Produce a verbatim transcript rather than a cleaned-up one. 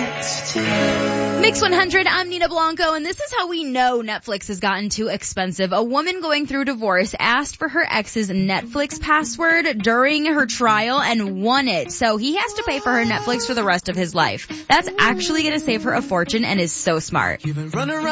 Mix one hundred, I'm Nina Blanco, and this is how we know Netflix has gotten too expensive. A woman going through divorce asked for her ex's Netflix password during her trial and won it. So he has to pay for her Netflix for the rest of his life. That's actually going to save her a fortune and is so smart.